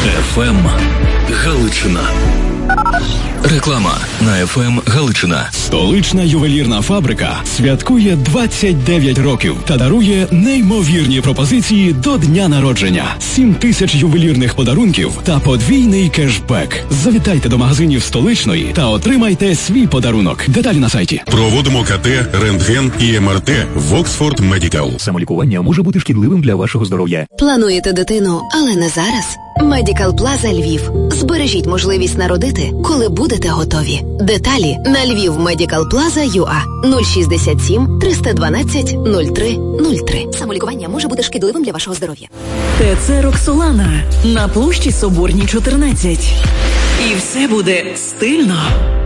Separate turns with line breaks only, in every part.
ФМ Галичина. Реклама на ФМ Галичина.
Столична ювелірна фабрика святкує 29 років та дарує неймовірні пропозиції до дня народження. 7 тисяч ювелірних подарунків та подвійний кешбек. Завітайте до магазинів Столичної та отримайте свій подарунок. Деталі на сайті.
Проводимо КТ, рентген і МРТ в Оксфорд Медикал.
Самолікування може бути шкідливим для вашого здоров'я.
Плануєте дитину, але не зараз? Медикал Плаза Львів. Збережіть можливість народити, коли будете готові. Деталі на LьвівMedicalPlaza.ua 067 312 03 03. Самолікування може бути шкідливим для вашого здоров'я.
ТЦ «Роксолана» на площі Соборній, 14. І все буде стильно.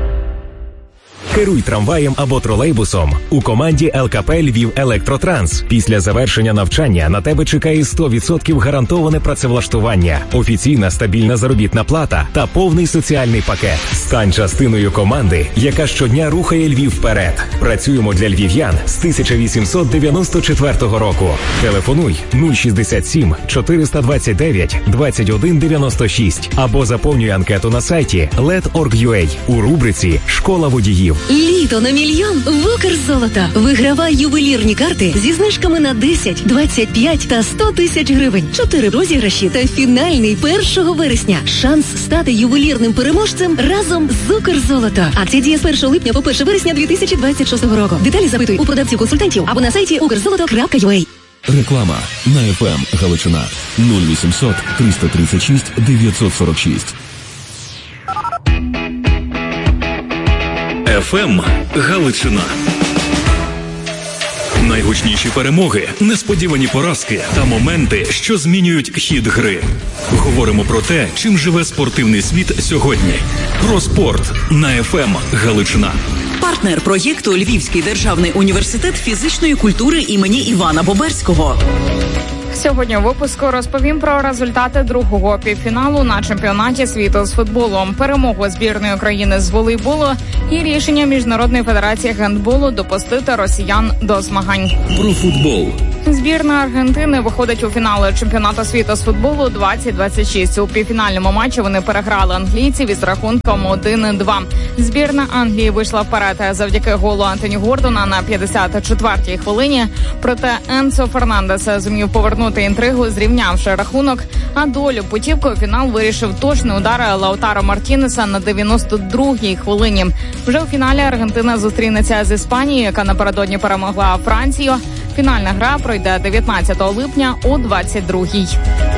Керуй трамваєм або тролейбусом у команді ЛКП «Львів Електротранс». Після завершення навчання на тебе чекає 100% гарантоване працевлаштування, офіційна стабільна заробітна плата та повний соціальний пакет. Стань частиною команди, яка щодня рухає Львів вперед. Працюємо для львів'ян з 1894 року. Телефонуй 067 429 2196 або заповнюй анкету на сайті LED.org.ua у рубриці «Школа водіїв».
Літо на мільйон в Укрзолото. Вигравай ювелірні карти зі знижками на 10, 25 та 100 тисяч гривень. 4 розіграші та фінальний 1 вересня. Шанс стати ювелірним переможцем разом з Укрзолото. Акція діє з 1 липня по 1 вересня 2026 року. Деталі запитуй у продавців-консультантів або на сайті ukrzoloto.ua.
Реклама на ФМ Галичина 0800 336 946. ФМ Галичина. Найгучніші перемоги, несподівані поразки та моменти, що змінюють хід гри. Говоримо про те, чим живе спортивний світ сьогодні. Про спорт на ФМ Галичина.
Партнер проєкту Львівський державний університет фізичної культури імені Івана Боберського.
Сьогодні у випуску розповім про результати другого півфіналу на чемпіонаті світу з футболу, перемогу збірної України з волейболу і рішення Міжнародної федерації гандболу допустити росіян до змагань.
Про футбол.
Збірна Аргентини виходить у фінали чемпіонату світу з футболу 2026. У півфінальному матчі вони переграли англійців із рахунком 1-2. Збірна Англії вийшла вперед завдяки голу Антоні Гордона на 54-й хвилині. Проте Енцо Фернандес зумів повернути інтригу, зрівнявши рахунок. А долю путівки у фінал вирішив точний удар Лаутаро Мартінеса на 92-й хвилині. Вже у фіналі Аргентина зустрінеться з Іспанією, яка напередодні перемогла Францію. Фінальна гра пройде 19 липня о 22-й.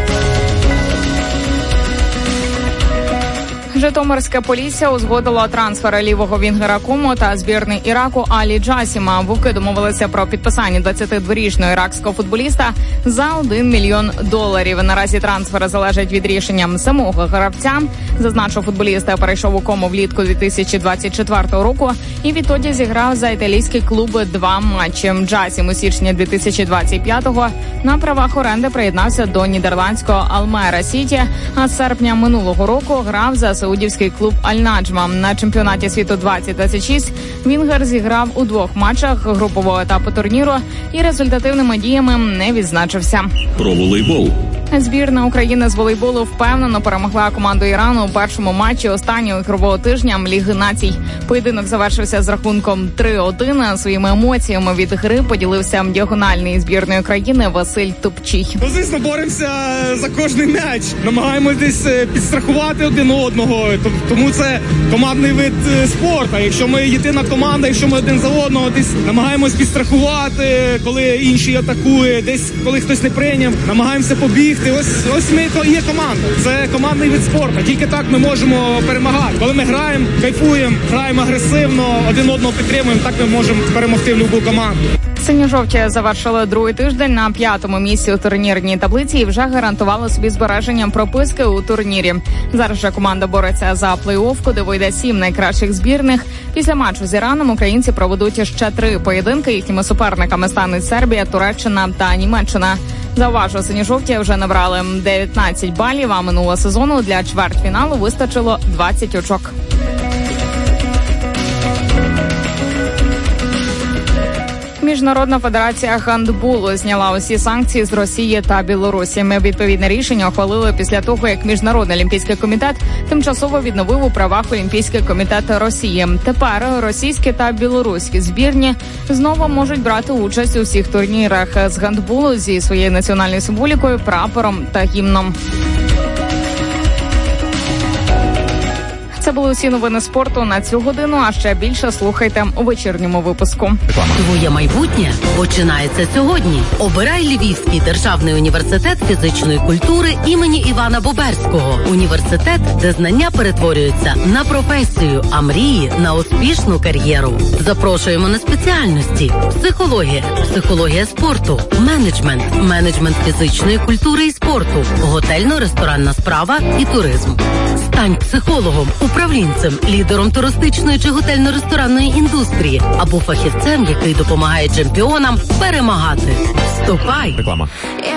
Житомирське Полісся узгодило трансфери лівого вінгера Кому та збірної Іраку Алі Джасіма. Вовки домовилися про підписання 22-річного іракського футболіста за $1 мільйон. Наразі трансфери залежать від рішення самого гравця. Зазначив, футболіст перейшов у Кому влітку 2024 року і відтоді зіграв за італійський клуб 2 матчі. Джасім у січні 2025-го на правах оренди приєднався до нідерландського Алмера Сіті, а з серпня минулого року грав за саудівський клуб Аль-Наджма. На чемпіонаті світу 2026 вінгер зіграв у 2 матчах групового етапу турніру і результативними діями не відзначився.
Про волейбол.
Збірна України з волейболу впевнено перемогла команду Ірану у першому матчі останнього ігрового тижня Ліги націй. Поєдинок завершився з рахунком 3-1. Своїми емоціями від гри поділився діагональний збірної країни Василь Топчій.
Звісно, боремося за кожний м'яч. Намагаємось десь підстрахувати один одного. Тому це командний вид спорту. Якщо ми єдина команда, якщо ми один за одного десь намагаємось підстрахувати, коли інші атакують, десь коли хтось не прийняв, намагаємося побігти. Ось ми є команда. Це командний вид спорту. Тільки так ми можемо перемагати. Коли ми граємо, кайфуємо, граємо агресивно, один одного підтримуємо, так ми можемо перемогти в будь-яку команду.
Синьо-жовті завершили другий тиждень на 5-му місці у турнірній таблиці і вже гарантували собі збереження прописки у турнірі. Зараз же команда бореться за плей-офф, куди вийде 7 найкращих збірних. Після матчу з Іраном українці проведуть ще 3 поєдинки. Їхніми суперниками стануть Сербія, Туреччина та Німеччина. Зауважу, синьо-жовті вже набрали 19 балів, а минулого сезону для чвертьфіналу вистачило 20 очок. Міжнародна федерація гандболу зняла усі санкції з Росії та Білорусі. Відповідне рішення ухвалили після того, як Міжнародний олімпійський комітет тимчасово відновив у правах Олімпійський комітет Росії. Тепер російські та білоруські збірні знову можуть брати участь у всіх турнірах з гандболу зі своєю національною символікою, прапором та гімном. Це були усі новини спорту на цю годину, а ще більше слухайте у вечірньому випуску.
Твоє майбутнє починається сьогодні. Обирай Львівський державний університет фізичної культури імені Івана Боберського. Університет, де знання перетворюються на професію, а мрії – на успішну кар'єру. Запрошуємо на спеціальності: психологія, психологія спорту, менеджмент, менеджмент фізичної культури і спорту, готельно-ресторанна справа і туризм. Стань психологом, управлінцем, лідером туристичної чи готельно-ресторанної індустрії або фахівцем, який допомагає чемпіонам перемагати. Вступай!
Реклама.